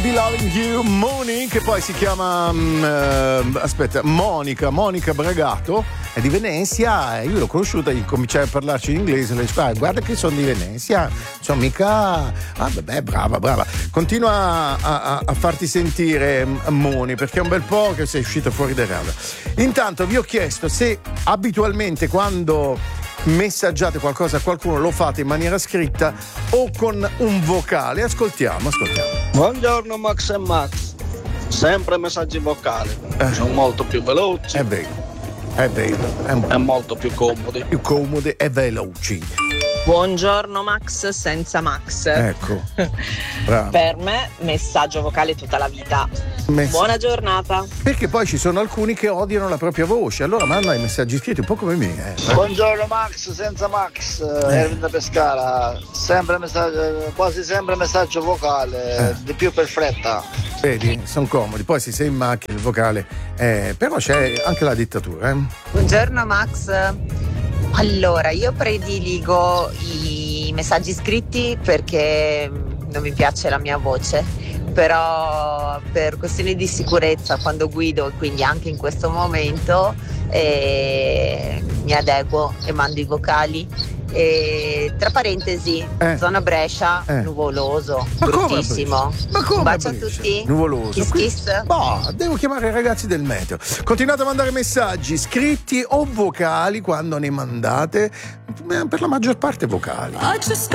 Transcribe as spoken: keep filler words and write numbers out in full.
Be Loving You, Moni, che poi si chiama um, uh, aspetta, Monica, Monica Bragato, è di Venezia, io l'ho conosciuta, gli cominciai a parlarci in inglese, lei fa, guarda che sono di Venezia, sono mica, ah vabbè, brava, brava, continua a, a, a farti sentire Moni, perché è un bel po' che sei uscita fuori da casa. Intanto vi ho chiesto se abitualmente quando messaggiate qualcosa a qualcuno lo fate in maniera scritta o con un vocale. Ascoltiamo, ascoltiamo. Buongiorno Max e Max, sempre messaggi vocali, eh. sono molto più veloci. È vero, è vero, è, un... è molto più comodi. Più comodi e veloci. Buongiorno Max senza Max. Ecco. Bravo. Per me messaggio vocale tutta la vita. Mess- Buona giornata. Perché poi ci sono alcuni che odiano la propria voce, allora mandano i messaggi scritti un po' come me. Eh. Buongiorno Max senza Max, eh. Erwin da Pescara, sempre messaggio, quasi sempre messaggio vocale, eh. di più per fretta. Vedi, sono comodi, poi si sei in macchina il vocale, eh, però c'è anche la dittatura. Eh. Buongiorno Max. Allora, io prediligo i messaggi scritti perché non mi piace la mia voce, però per questioni di sicurezza quando guido e quindi anche in questo momento eh, mi adeguo e mando i vocali. E tra parentesi, eh. zona Brescia, eh. nuvoloso, ma bruttissimo. Ma come un bacio Brescia? a tutti. Nuvoloso. Kiss kiss. Boh, devo chiamare i ragazzi del meteo. Continuate a mandare messaggi scritti o vocali quando ne mandate, per la maggior parte vocali.